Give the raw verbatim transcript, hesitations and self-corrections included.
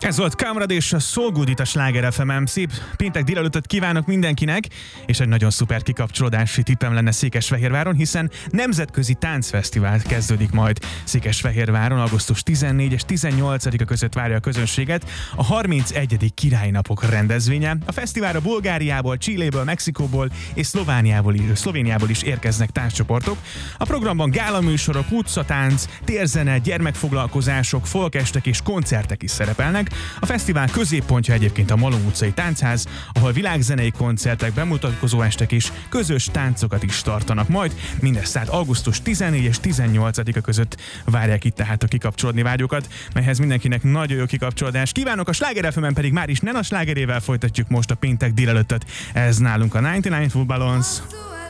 Ez volt Kamrad és a So Good itt a Sláger ef em-en. Szép péntek délelőttöt kívánok mindenkinek, és egy nagyon szuper kikapcsolódási tippem lenne Székesfehérváron, hiszen nemzetközi táncfesztivál kezdődik majd Székesfehérváron. augusztus tizennégyedike és tizennyolcadika között várja a közönséget a harmincegyedik Királyi Napok rendezvénye. A fesztiválra Bulgáriából, Chiléből, Mexikóból és Szlovániából is, Szlovéniából is érkeznek tánccsoportok. A programban gálaműsorok, utcatánc, térzene, gyermekfoglalkozások, folkestek és koncertek is szerepelnek. A fesztivál középpontja egyébként a Malom utcai táncház, ahol világzenei koncertek, bemutatkozó estek és közös táncokat is tartanak majd. Mindezt tehát augusztus tizennégyedike és tizennyolcadika között várják itt tehát a kikapcsolódni vágyókat, melyhez mindenkinek nagyon jó kikapcsolódást kívánok. A Sláger ef em-en pedig már is Nena slágerével folytatjuk most a péntek délelőttöt. Ez nálunk a kilencvenkilenc Full Balance.